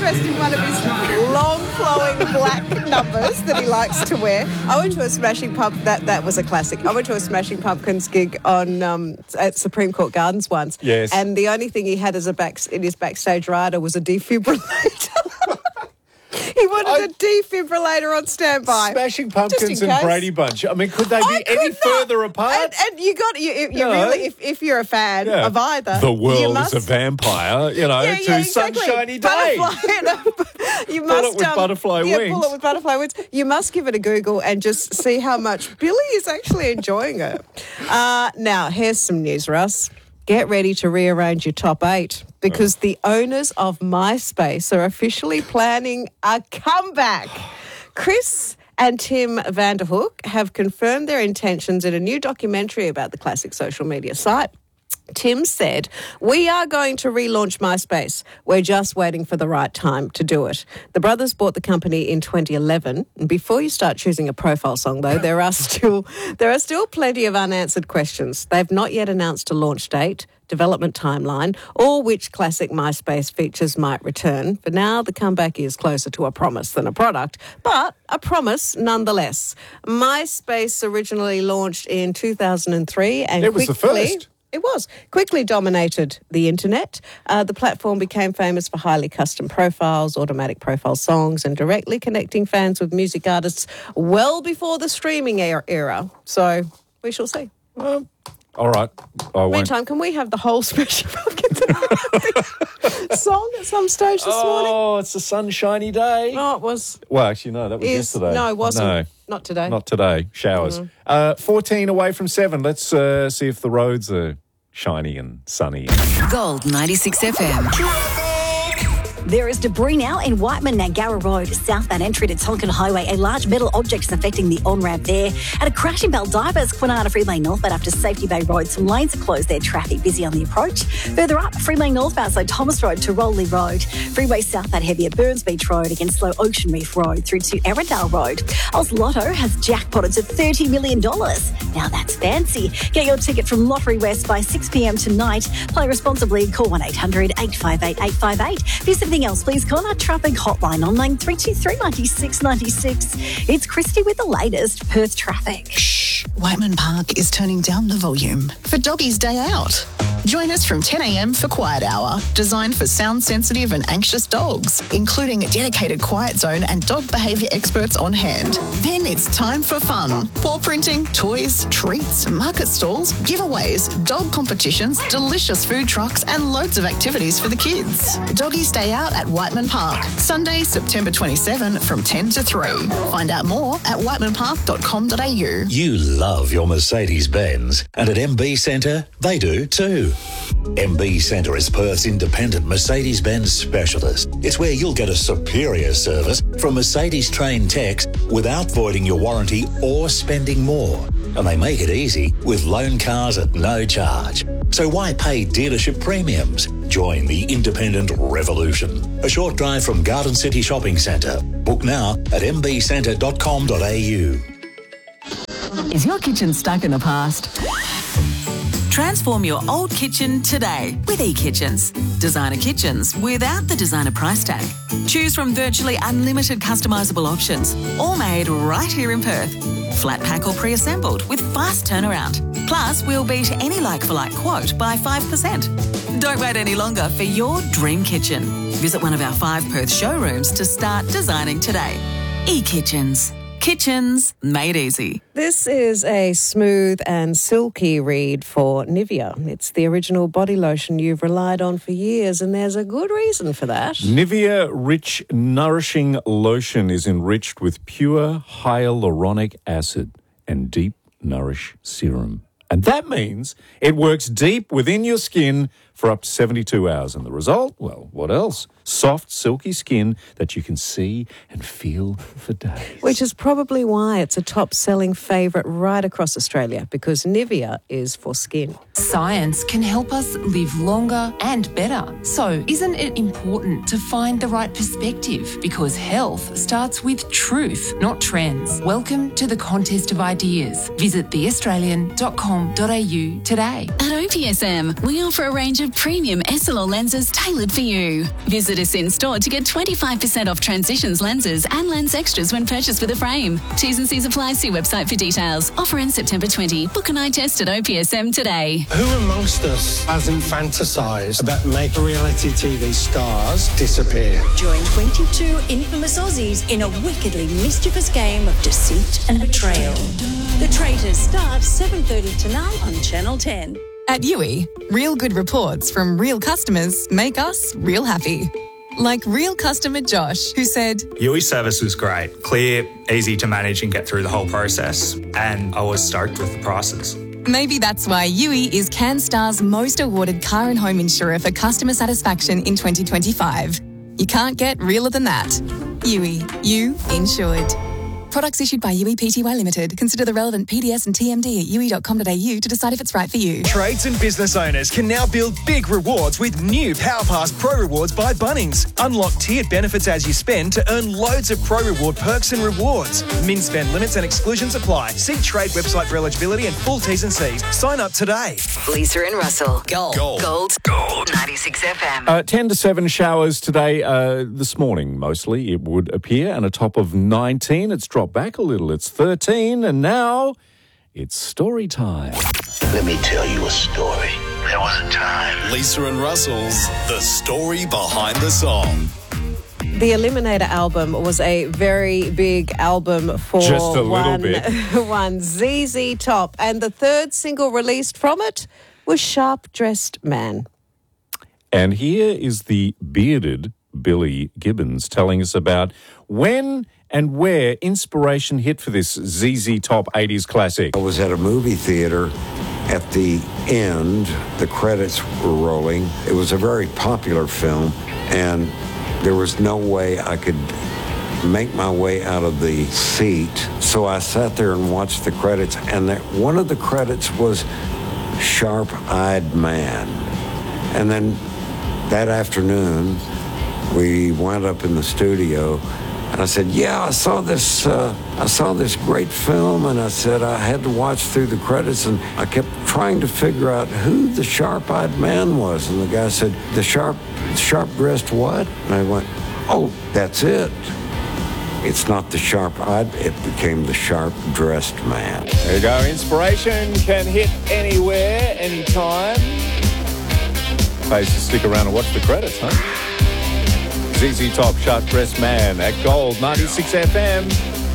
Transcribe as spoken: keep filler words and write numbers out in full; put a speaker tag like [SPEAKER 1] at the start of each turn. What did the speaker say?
[SPEAKER 1] dressed in one of his long flowing black numbers that he likes to wear. I went to a Smashing Pump, that, that was a classic. I went to a Smashing Pumpkins gig on um, at Supreme Court Gardens once.
[SPEAKER 2] Yes.
[SPEAKER 1] And the only thing he had as a back, in his backstage rider was a defibrillator. He wanted I, a defibrillator on standby.
[SPEAKER 2] Smashing Pumpkins and Brady Bunch. I mean, could they be
[SPEAKER 1] could
[SPEAKER 2] any
[SPEAKER 1] not.
[SPEAKER 2] further apart?
[SPEAKER 1] And, and you got you, you, you
[SPEAKER 2] No.
[SPEAKER 1] really if, if you're a fan
[SPEAKER 2] Yeah.
[SPEAKER 1] of either,
[SPEAKER 2] the world
[SPEAKER 1] you must,
[SPEAKER 2] is a vampire, you know,
[SPEAKER 1] yeah,
[SPEAKER 2] to
[SPEAKER 1] yeah, exactly.
[SPEAKER 2] sunshiny day.
[SPEAKER 1] Butterfly, you must
[SPEAKER 2] Bullet with
[SPEAKER 1] um,
[SPEAKER 2] butterfly
[SPEAKER 1] yeah,
[SPEAKER 2] wings.
[SPEAKER 1] bullet with butterfly wings. You must give it a Google and just see how much Billy is actually enjoying it. Uh, now, here's some news, Russ. Get ready to rearrange your top eight because the owners of MySpace are officially planning a comeback. Chris and Tim Vanderhook have confirmed their intentions in a new documentary about the classic social media site. Tim said, "We are going to relaunch MySpace. We're just waiting for the right time to do it." The brothers bought the company in twenty eleven. And before you start choosing a profile song, though, there are still there are still plenty of unanswered questions. They've not yet announced a launch date, development timeline, or which classic MySpace features might return. For now, the comeback is closer to a promise than a product, but a promise nonetheless. MySpace originally launched in two thousand three and
[SPEAKER 2] it was
[SPEAKER 1] quickly...
[SPEAKER 2] the first.
[SPEAKER 1] It was. Quickly dominated the internet. Uh, the platform became famous for highly custom profiles, automatic profile songs, and directly connecting fans with music artists well before the streaming era. era. So we shall see.
[SPEAKER 2] Um, all right. I won't.
[SPEAKER 1] Meantime, can we have the whole Smashing Pumpkins song at some stage this
[SPEAKER 2] oh,
[SPEAKER 1] morning?
[SPEAKER 2] Oh, it's a sunshiny day.
[SPEAKER 1] Oh, it was.
[SPEAKER 2] Well, actually, no, that was
[SPEAKER 1] Is,
[SPEAKER 2] yesterday.
[SPEAKER 1] No, it wasn't.
[SPEAKER 2] No.
[SPEAKER 1] Not today.
[SPEAKER 2] Not today. Showers.
[SPEAKER 1] Mm.
[SPEAKER 2] Uh, fourteen away from seven. Let's uh, see if the roads are shiny and sunny.
[SPEAKER 3] Gold ninety-six F M.
[SPEAKER 4] There is debris now in Whiteman Nangara Road, southbound entry to Tonkin Highway. A large metal object is affecting the on-ramp there. And a crash in Baldivas, Kwinana Freeway northbound after Safety Bay Road. Some lanes are closed there, traffic busy on the approach. Further up, Freeway northbound, so Thomas Road to Rowley Road. Freeway southbound heavy at Burns Beach Road against Slow Ocean Reef Road through to Arundel Road. Oz Lotto has jackpotted to thirty million dollars. Now that's fancy. Get your ticket from Lottery West by six p.m. tonight. Play responsibly. Call one eight hundred eight five eight eight five eight. For something else, please call our traffic hotline on nine three two three nine six nine six. It's Christy with the latest Perth traffic.
[SPEAKER 5] Shh. Whiteman Park is turning down the volume for Doggy's Day Out. Join us from ten a.m. for Quiet Hour, designed for sound-sensitive and anxious dogs, including a dedicated quiet zone and dog behaviour experts on hand. Then it's time for fun. Paw printing, toys, treats, market stalls, giveaways, dog competitions, delicious food trucks and loads of activities for the kids. Doggy's Day Out at Whiteman Park, Sunday, September twenty-seventh from ten to three. Find out more at whiteman park dot com dot a u.
[SPEAKER 6] You love your Mercedes-Benz, and at M B Centre, they do too. M B Centre is Perth's independent Mercedes-Benz specialist. It's where you'll get a superior service from Mercedes-trained techs without voiding your warranty or spending more. And they make it easy with loan cars at no charge. So why pay dealership premiums? Join the independent revolution. A short drive from Garden City Shopping Centre. Book now at m b centre dot com dot a u.
[SPEAKER 3] Is your kitchen stuck in the past? Transform your old kitchen today with eKitchens. Designer kitchens without the designer price tag. Choose from virtually unlimited customisable options, all made right here in Perth. Flat pack or pre-assembled with fast turnaround. Plus, we'll beat any like-for-like quote by five percent. Don't wait any longer for your dream kitchen. Visit one of our five Perth showrooms to start designing today. eKitchens. Kitchens made easy.
[SPEAKER 1] This is a smooth and silky read for Nivea. It's the original body lotion you've relied on for years, and there's a good reason for that.
[SPEAKER 2] Nivea Rich Nourishing Lotion is enriched with pure hyaluronic acid and deep nourish serum. And that means it works deep within your skin for up to seventy-two hours. And the result? Well, what else? Soft, silky skin that you can see and feel for days.
[SPEAKER 1] Which is probably why it's a top-selling favourite right across Australia, because Nivea is for skin.
[SPEAKER 7] Science can help us live longer and better. So isn't it important to find the right perspective? Because health starts with truth, not trends. Welcome to the contest of ideas. Visit the australian dot com dot a u today.
[SPEAKER 8] At
[SPEAKER 3] O P S M, we offer a range of premium S L R lenses tailored for you. Visit us in store to get twenty-five percent off Transitions lenses and lens extras when purchased with a frame. T's and C's apply. See website for details. Offer ends September twentieth. Book an eye test at O P S M today.
[SPEAKER 8] Who amongst us hasn't fantasised about making reality T V stars disappear?
[SPEAKER 4] Join twenty-two infamous Aussies in a wickedly mischievous game of deceit and betrayal. The Traitors starts seven thirty tonight on Channel ten.
[SPEAKER 9] At U I, real good reports from real customers make us real happy. Like real customer Josh, who said,
[SPEAKER 10] U I service was great, clear, easy to manage and get through the whole process, and I was stoked with the prices.
[SPEAKER 9] Maybe that's why U I is CanStar's most awarded car and home insurer for customer satisfaction in twenty twenty-five. You can't get realer than that. U I, you insured. Products issued by U I Pty Limited. Consider the relevant P D S and T M D at u i dot com dot a u to decide if it's right for you.
[SPEAKER 11] Trades and business owners can now build big rewards with new PowerPass Pro Rewards by Bunnings. Unlock tiered benefits as you spend to earn loads of Pro Reward perks and rewards. Min spend limits and exclusions apply. See Trade website for eligibility and full T's and C's. Sign up today.
[SPEAKER 3] Lisa and Russell.
[SPEAKER 5] Gold.
[SPEAKER 3] Gold. Gold. Gold. ninety-six F M.
[SPEAKER 2] Uh, ten to seven showers today, uh, this morning mostly, it would appear, and a top of nineteen. It's dropped back a little. It's thirteen, and now it's story time.
[SPEAKER 6] Let me tell you a story. There was a time.
[SPEAKER 12] Lisa and Russell's The Story Behind the Song.
[SPEAKER 1] The Eliminator album was a very big album for
[SPEAKER 2] Just a little
[SPEAKER 1] one,
[SPEAKER 2] bit.
[SPEAKER 1] one Z Z Top, and the third single released from it was Sharp Dressed Man.
[SPEAKER 2] And here is the bearded Billy Gibbons telling us about when and where inspiration hit for this Z Z Top eighties classic.
[SPEAKER 13] I was at a movie theater. At the end, the credits were rolling. It was a very popular film, and there was no way I could make my way out of the seat. So I sat there and watched the credits, and that one of the credits was Sharp-Eyed Man. And then that afternoon, we wound up in the studio, and I said, yeah, I saw this uh, I saw this great film, and I said I had to watch through the credits, and I kept trying to figure out who the sharp-eyed man was. And the guy said, the sharp, sharp-dressed what? And I went, oh, that's it. It's not the sharp-eyed, it became the sharp-dressed man.
[SPEAKER 2] There you go. Inspiration can hit anywhere, anytime. Pays to stick around and watch the credits, huh? Z Z Top, Sharp Dressed Man at Gold ninety-six F M.